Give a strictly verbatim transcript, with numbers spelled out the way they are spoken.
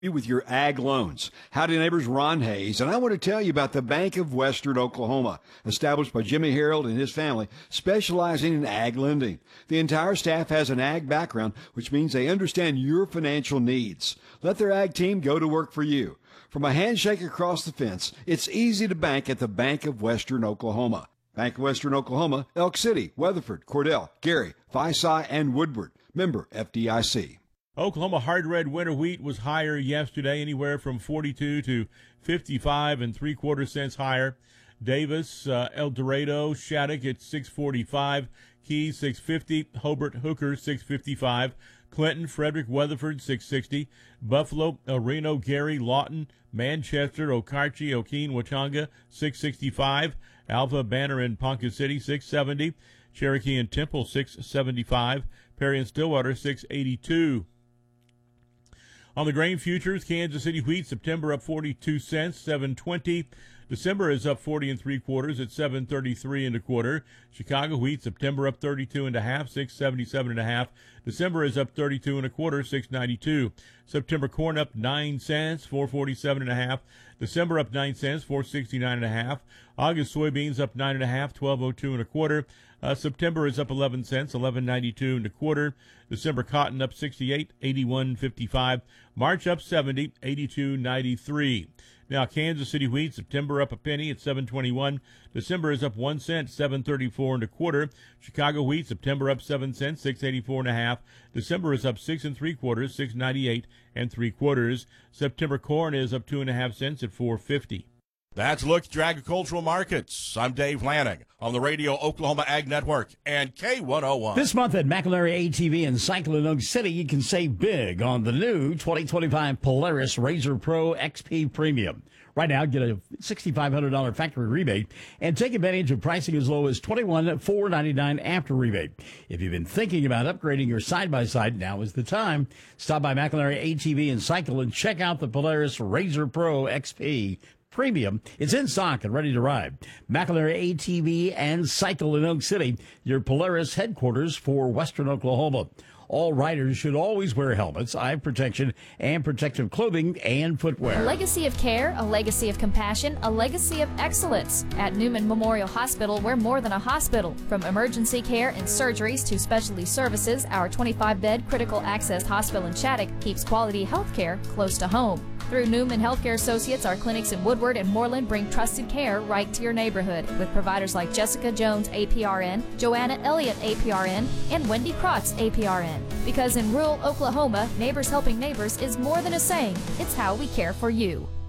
With your ag loans. Howdy neighbors, Ron Hayes, and I want to tell you about the Bank of Western Oklahoma, established by Jimmy Harold and his family, specializing in ag lending. The entire staff has an ag background, which means they understand your financial needs. Let their ag team go to work for you. From a handshake across the fence, it's easy to bank at the Bank of Western Oklahoma. Bank of Western Oklahoma, Elk City, Weatherford, Cordell, Gary, Phi-Sci, and Woodward. Member F D I C. Oklahoma hard red winter wheat was higher yesterday, anywhere from forty-two to fifty-five and three quarter cents higher. Davis, uh, El Dorado, Shattuck at six forty-five, Keys six fifty, Hobart, Hooker six fifty-five, Clinton, Frederick, Weatherford six sixty, Buffalo, El Reno, Gary, Lawton, Manchester, Okarche, Okeen, Wachanga six sixty-five, Alpha, Banner, and Ponca City six seventy, Cherokee and Temple six seventy-five, Perry and Stillwater six eighty-two. On the grain futures, Kansas City wheat, September up forty-two cents, seven twenty. December is up forty and three quarters at seven thirty-three and a quarter. Chicago wheat, September up thirty-two and a half, six seventy-seven and a half. December is up thirty-two and a quarter, six ninety-two. September corn up nine cents, four forty-seven and a half. December up nine cents, four sixty-nine and a half. August soybeans up nine and a half, twelve oh two and a quarter. Uh, September is up eleven cents, eleven ninety-two and a quarter. December cotton up sixty-eight, eighty-one fifty-five. March up seventy, eighty-two ninety-three. Now Kansas City wheat, September up a penny at seven twenty-one. December is up one cent, seven thirty-four and a quarter. Chicago wheat, September up seven cents, six eighty-four and a half. December is up six and three quarters, six ninety-eight and three quarters. September corn is up two and a half cents at four fifty. That's a look at your agricultural markets. I'm Dave Lanning on the Radio Oklahoma Ag Network and K one oh one. This month at McElary A T V in Cyclone Oak City, you can save big on the new twenty twenty-five Polaris Razor Pro X P Premium. Right now, get a six thousand five hundred dollars factory rebate and take advantage of pricing as low as twenty-one thousand four hundred ninety-nine dollars after rebate. If you've been thinking about upgrading your side-by-side, now is the time. Stop by McElary A T V in Cycle and check out the Polaris Razor Pro X P Premium. It's in stock and ready to ride. McElary A T V and Cycle in Oak City, your Polaris headquarters for Western Oklahoma. All riders should always wear helmets, eye protection, and protective clothing and footwear. A legacy of care, a legacy of compassion, a legacy of excellence. At Newman Memorial Hospital, we're more than a hospital. From emergency care and surgeries to specialty services, our twenty-five bed critical access hospital in Shattuck keeps quality health care close to home. Through Newman Healthcare Associates, our clinics in Woodward and Moreland bring trusted care right to your neighborhood with providers like Jessica Jones, A P R N, Joanna Elliott, A P R N, and Wendy Krotz, A P R N. Because in rural Oklahoma, neighbors helping neighbors is more than a saying, it's how we care for you.